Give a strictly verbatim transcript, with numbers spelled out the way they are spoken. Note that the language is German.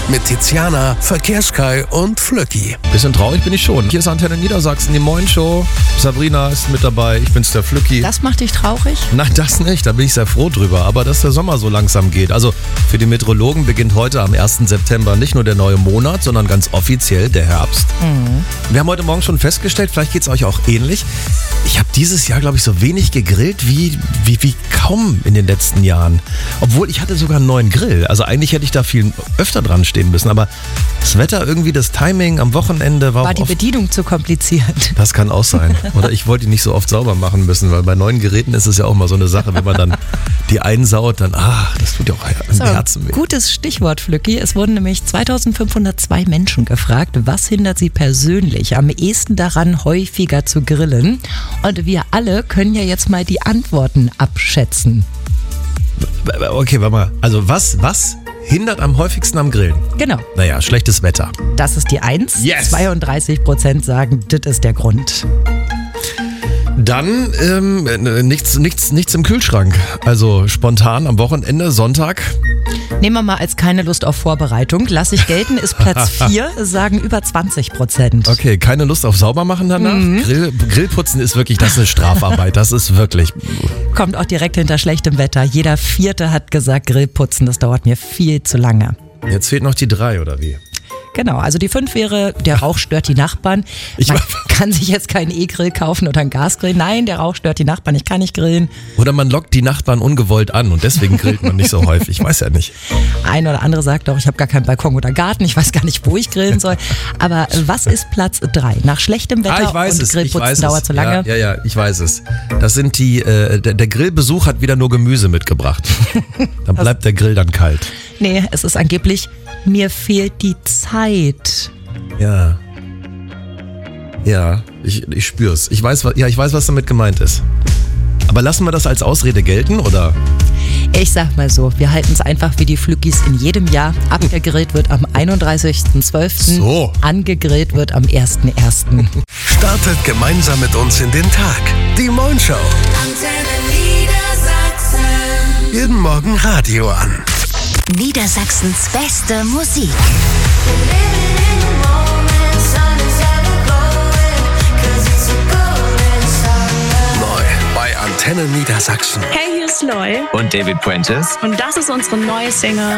mit Tiziana, Verkehrskai und Flöcki. Bisschen traurig bin ich schon. Hier ist Antenne Niedersachsen, die Moin Show. Sabrina ist mit dabei, ich bin's, der Flöcki. Das macht dich traurig? Nein, das nicht, da bin ich sehr froh drüber. Aber dass der Sommer so langsam geht. Also für die Meteorologen beginnt heute am ersten September nicht nur der neue Monat, sondern ganz offiziell der Herbst. Mhm. Wir haben heute Morgen schon festgestellt, vielleicht geht's euch auch ähnlich. Ich habe dieses Jahr, glaube ich, so wenig gegrillt wie, wie, wie kaum in den letzten Jahren. Obwohl, ich hatte sogar einen neuen Grill. Also eigentlich hätte ich da viel öfter dran stehen müssen. Aber das Wetter irgendwie, das Timing am Wochenende war, War auch die oft, Bedienung zu kompliziert? das kann auch sein. Oder ich wollte die nicht so oft sauber machen müssen, weil bei neuen Geräten ist es ja auch mal so eine Sache, wenn man dann die einsaut, dann, ach, das tut ja auch im So, Herzen weh. gutes Stichwort, Flücki. Es wurden nämlich zweitausendfünfhundertzwei Menschen gefragt, was hindert sie persönlich am ehesten daran, häufiger zu grillen? Und wir alle können ja jetzt mal die Antworten abschätzen. Okay, warte mal. Also was, was hindert am häufigsten am Grillen? Genau, Naja, schlechtes Wetter. das ist die Eins. Yes. zweiunddreißig Prozent sagen, das ist der Grund. Dann ähm, nichts, nichts, nichts im Kühlschrank. Also spontan am Wochenende, Sonntag. Nehmen wir mal als keine Lust auf Vorbereitung. Lass ich gelten, ist Platz vier, sagen über zwanzig Prozent. Okay, keine Lust auf Saubermachen danach. Mhm. Grill, Grillputzen ist wirklich, das ist eine Strafarbeit. Das ist wirklich. Kommt auch direkt hinter schlechtem Wetter. Jeder Vierte hat gesagt, Grillputzen, das dauert mir viel zu lange. Jetzt fehlt noch die drei, oder wie? Genau, also die fünf wäre, der Rauch stört die Nachbarn. Ich Man war- kann sich jetzt keinen E-Grill kaufen oder einen Gasgrill. Nein, der Rauch stört die Nachbarn, ich kann nicht grillen. Oder man lockt die Nachbarn ungewollt an und deswegen grillt man nicht so häufig. Ich weiß ja nicht. Ein oder andere sagt doch, ich habe gar keinen Balkon oder Garten, ich weiß gar nicht, wo ich grillen soll. Aber was ist Platz drei? Nach schlechtem Wetter Ah, ich weiß und es. Ich Grillputzen weiß dauert es. zu lange. Ja, ja, ja, ich weiß es. Das sind die, äh, der, der Grillbesuch hat wieder nur Gemüse mitgebracht. Dann bleibt der Grill dann kalt. Nee, es ist angeblich, mir fehlt die Zeit. Ja. Ja, ich, ich spür's. Ich weiß, wa- ja, ich weiß, was damit gemeint ist. Aber lassen wir das als Ausrede gelten, oder? Ich sag mal so, wir halten es einfach wie die Flückis in jedem Jahr. Abgegrillt wird am einunddreißigsten zwölften So. Angegrillt wird am ersten ersten Startet gemeinsam mit uns in den Tag. Die Moin Show. Antenne Niedersachsen. Jeden Morgen Radio an. Niedersachsens beste Musik. Neu bei Antenne Niedersachsen. Hey, hier ist Loy Und David Puentes. und das ist unsere neue Single